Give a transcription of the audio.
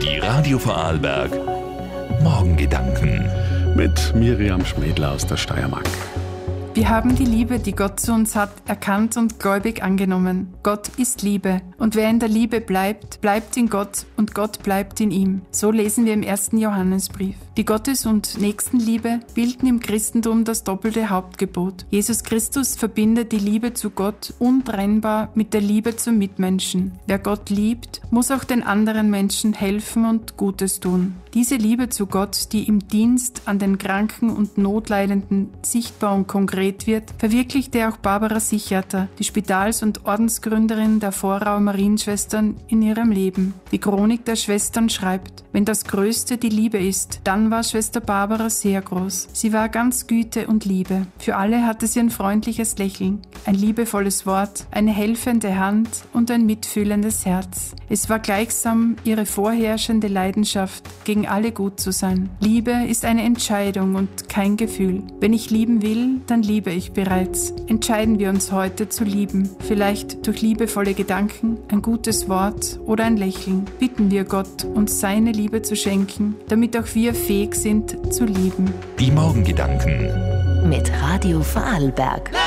Die Radio Vorarlberg Morgengedanken mit Miriam Schmädler aus der Steiermark. Wir haben die Liebe, die Gott zu uns hat, erkannt und gläubig angenommen. Gott ist Liebe. Und wer in der Liebe bleibt, bleibt in Gott und Gott bleibt in ihm. So lesen wir im 1. Johannesbrief. Die Gottes- und Nächstenliebe bilden im Christentum das doppelte Hauptgebot. Jesus Christus verbindet die Liebe zu Gott untrennbar mit der Liebe zum Mitmenschen. Wer Gott liebt, muss auch den anderen Menschen helfen und Gutes tun. Diese Liebe zu Gott, die im Dienst an den Kranken und Notleidenden sichtbar und konkret wird, verwirklichte auch Barbara Sicherter, die Spitals- und Ordensgründerin der Vorauer Marienschwestern, in ihrem Leben. Die Chronik der Schwestern schreibt: Wenn das Größte die Liebe ist, dann war Schwester Barbara sehr groß. Sie war ganz Güte und Liebe. Für alle hatte sie ein freundliches Lächeln, ein liebevolles Wort, eine helfende Hand und ein mitfühlendes Herz. Es war gleichsam ihre vorherrschende Leidenschaft, gegen alle gut zu sein. Liebe ist eine Entscheidung und kein Gefühl. Wenn ich lieben will, dann liebe ich bereits. Entscheiden wir uns heute zu lieben. Vielleicht durch liebevolle Gedanken, ein gutes Wort oder ein Lächeln. Bitten wir Gott, uns seine Liebe zu schenken, damit auch wir fähig sind zu lieben. Die Morgengedanken mit Radio Vorarlberg.